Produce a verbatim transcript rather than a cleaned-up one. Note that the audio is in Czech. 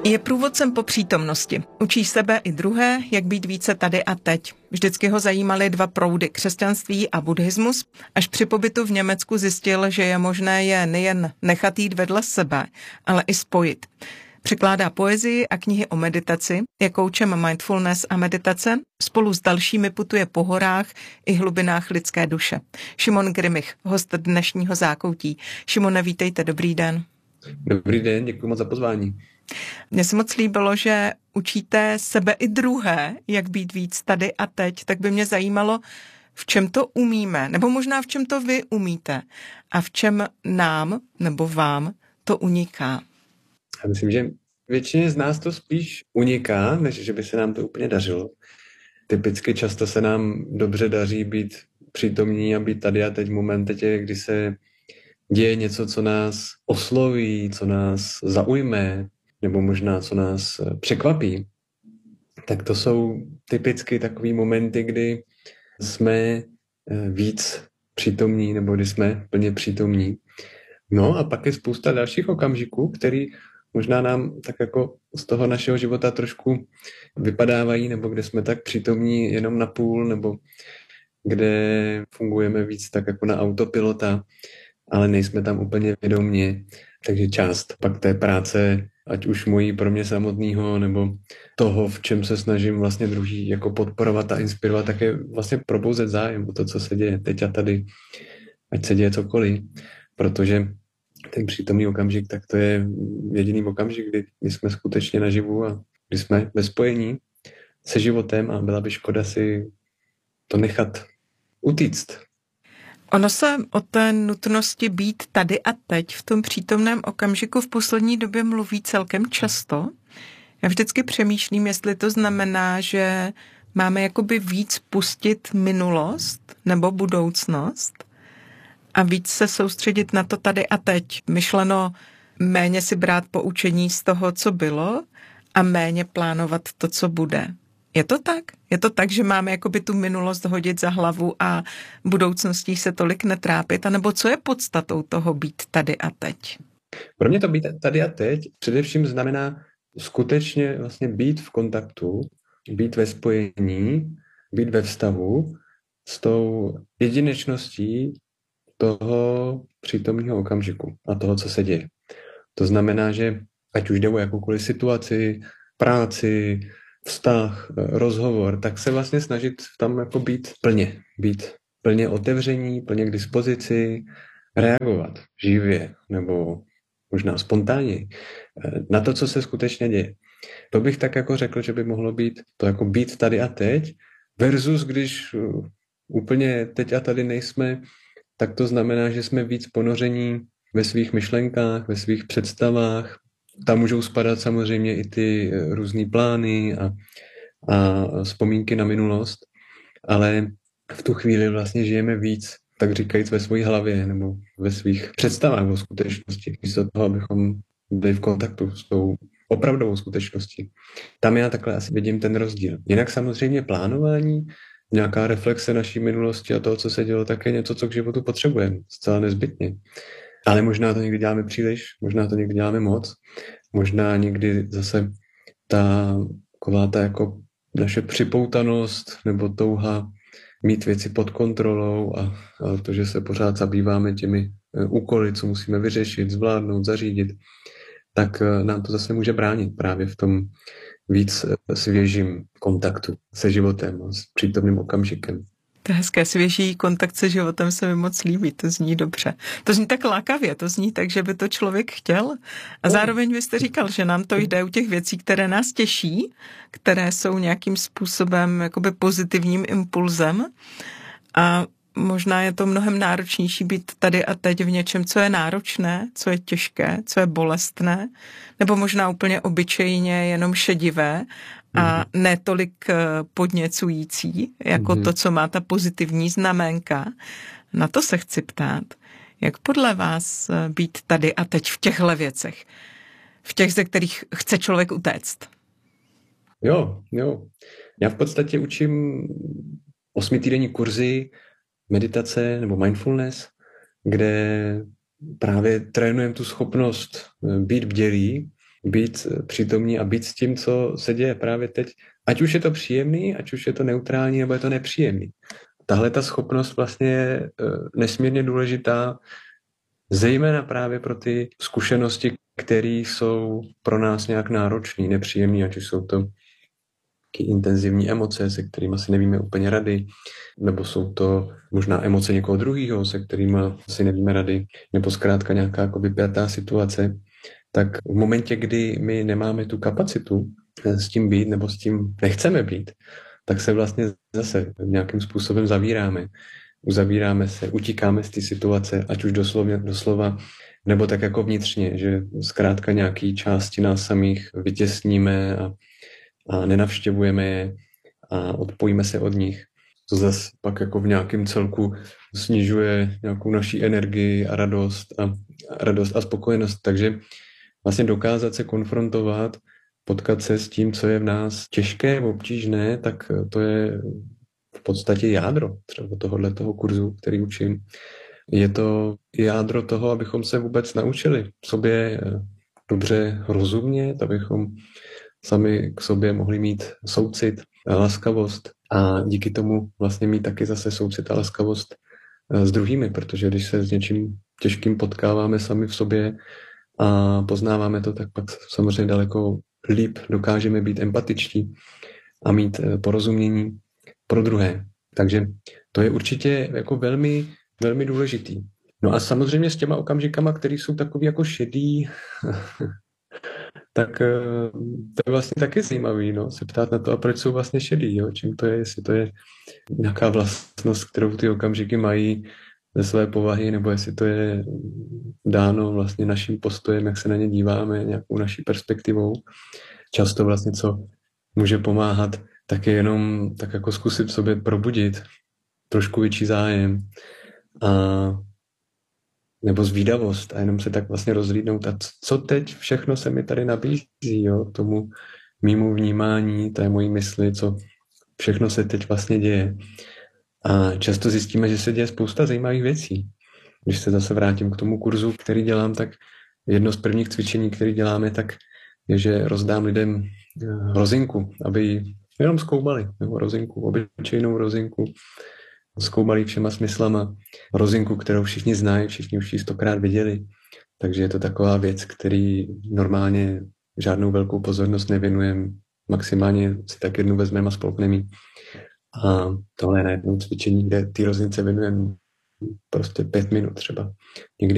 Je průvodcem po přítomnosti. Učí sebe i druhé, jak být více tady a teď. Vždycky ho zajímaly dva proudy, křesťanství a buddhismus. Až při pobytu v Německu zjistil, že je možné je nejen nechat jít vedle sebe, ale i spojit. Překládá poezii a knihy o meditaci, je koučem mindfulness a meditace, spolu s dalšími putuje po horách i hlubinách lidské duše. Šimon Grimich, host dnešního Zákoutí. Šimone, vítejte, dobrý den. Dobrý den, děkuji moc za pozvání. Mně se moc líbilo, že učíte sebe i druhé, jak být víc tady a teď, tak by mě zajímalo, v čem to umíme, nebo možná v čem to vy umíte a v čem nám nebo vám to uniká. Já myslím, že většině z nás to spíš uniká, než že by se nám to úplně dařilo. Typicky často se nám dobře daří být přítomní a být tady a teď v momentě, kdy se děje něco, co nás osloví, co nás zaujme, nebo možná co nás překvapí. Tak to jsou typicky takový momenty, kdy jsme víc přítomní, nebo kdy jsme plně přítomní. No a pak je spousta dalších okamžiků, který možná nám tak jako z toho našeho života trošku vypadávají, nebo kde jsme tak přítomní jenom na půl, nebo kde fungujeme víc tak jako na autopilota, ale nejsme tam úplně vědomě. Takže část pak té práce, ať už mojí pro mě samotného, nebo toho, v čem se snažím vlastně druhý jako podporovat a inspirovat, tak je vlastně probouzet zájem o to, co se děje teď a tady, ať se děje cokoliv, protože ten přítomný okamžik, tak to je jediný okamžik, kdy my jsme skutečně naživu a kdy jsme ve spojení se životem a byla by škoda si to nechat utíct. Ono se o té nutnosti být tady a teď v tom přítomném okamžiku v poslední době mluví celkem často. Já vždycky přemýšlím, jestli to znamená, že máme jakoby víc pustit minulost nebo budoucnost a víc se soustředit na to tady a teď. Myšleno méně si brát poučení z toho, co bylo a méně plánovat to, co bude. Je to tak? Je to tak, že máme jakoby tu minulost hodit za hlavu a budoucností se tolik netrápit? A nebo co je podstatou toho být tady a teď? Pro mě to být tady a teď především znamená skutečně vlastně být v kontaktu, být ve spojení, být ve vztahu s tou jedinečností toho přítomného okamžiku a toho, co se děje. To znamená, že ať už jde o jakoukoliv situaci, práci, vztah, rozhovor, tak se vlastně snažit tam jako být plně, být plně otevření, plně k dispozici, reagovat živě nebo možná spontánně na to, co se skutečně děje. To bych tak jako řekl, že by mohlo být to jako být tady a teď versus když úplně teď a tady nejsme, tak to znamená, že jsme víc ponoření ve svých myšlenkách, ve svých představách. Tam můžou spadat samozřejmě i ty různý plány a, a vzpomínky na minulost, ale v tu chvíli vlastně žijeme víc, tak říkajíc, ve své hlavě nebo ve svých představách o skutečnosti, místo toho, abychom byli v kontaktu s tou opravdovou skutečností. Tam já takhle asi vidím ten rozdíl. Jinak samozřejmě plánování, nějaká reflexe naší minulosti a toho, co se dělo, tak je něco, co k životu potřebujeme, zcela nezbytně. Ale možná to někdy děláme příliš, možná to někdy děláme moc, možná někdy zase ta, taková ta jako naše připoutanost nebo touha mít věci pod kontrolou a, a to, že se pořád zabýváme těmi úkoly, co musíme vyřešit, zvládnout, zařídit, tak nám to zase může bránit právě v tom víc svěžím kontaktu se životem a s přítomným okamžikem. To je hezké, svěží kontakt se životem se mi moc líbí, to zní dobře. To zní tak lákavě, to zní tak, že by to člověk chtěl. A zároveň vy jste říkal, že nám to jde u těch věcí, které nás těší, které jsou nějakým způsobem jakoby pozitivním impulzem. A možná je to mnohem náročnější být tady a teď v něčem, co je náročné, co je těžké, co je bolestné, nebo možná úplně obyčejně jenom šedivé a ne tolik podněcující, jako mm-hmm. to, co má ta pozitivní znaménka. Na to se chci ptát. Jak podle vás být tady a teď v těchto věcech? V těch, ze kterých chce člověk utéct? Jo, jo. Já v podstatě učím osmitýdenní kurzy meditace nebo mindfulness, kde právě trénujeme tu schopnost být bdělý být přítomní a být s tím, co se děje právě teď. Ať už je to příjemný, ať už je to neutrální, nebo je to nepříjemný. Tahle ta schopnost vlastně je nesmírně důležitá, zejména právě pro ty zkušenosti, které jsou pro nás nějak náročné, nepříjemné, ať už jsou to intenzivní emoce, se kterými si nevíme úplně rady, nebo jsou to možná emoce někoho druhého, se kterými si nevíme rady, nebo zkrátka nějaká jako vypjatá situace, tak v momentě, kdy my nemáme tu kapacitu s tím být, nebo s tím nechceme být, tak se vlastně zase nějakým způsobem zavíráme. Uzavíráme se, utíkáme z té situace, ať už doslovně, doslova, nebo tak jako vnitřně, že zkrátka nějaký části nás samých vytěsníme a, a nenavštěvujeme je a odpojíme se od nich. To zase pak jako v nějakém celku snižuje nějakou naší energii a radost a, a radost a spokojenost. Takže vlastně dokázat se konfrontovat, potkat se s tím, co je v nás těžké, obtížné, tak to je v podstatě jádro třeba tohohle toho kurzu, který učím. Je to jádro toho, abychom se vůbec naučili sobě dobře rozumět, abychom sami k sobě mohli mít soucit a laskavost a díky tomu vlastně mít taky zase soucit a laskavost s druhými, protože když se s něčím těžkým potkáváme sami v sobě a poznáváme to, tak pak samozřejmě daleko líp dokážeme být empatičtí a mít porozumění pro druhé. Takže to je určitě jako velmi, velmi důležitý. No a samozřejmě s těma okamžikama, které jsou takový jako šedý, tak to je vlastně taky zajímavý, no, se ptát na to, a proč jsou vlastně šedý, jo? Čím to je, jestli to je nějaká vlastnost, kterou ty okamžiky mají ze své povahy, nebo jestli to je dáno vlastně naším postojem, jak se na ně díváme, nějakou naší perspektivou. Často vlastně, co může pomáhat, tak je jenom tak jako zkusit v sobě probudit trošku větší zájem a nebo zvídavost a jenom se tak vlastně rozhlídnout a co teď všechno se mi tady nabízí, jo, tomu mýmu vnímání, té mojí mysli, co všechno se teď vlastně děje. A často zjistíme, že se děje spousta zajímavých věcí. Když se zase vrátím k tomu kurzu, který dělám, tak jedno z prvních cvičení, které děláme, tak je, že rozdám lidem rozinku, aby ji jenom zkoumali, nebo rozinku, obyčejnou rozinku, zkoumali všema smyslama, rozinku, kterou všichni znají, všichni už ji stokrát viděli. Takže je to taková věc, který normálně žádnou velkou pozornost nevěnujeme, maximálně si tak jednu vezmeme a spolkneme ji. A tohle je na jednou cvičení, kde ty rozince věnujeme prostě pět minut třeba. Někdy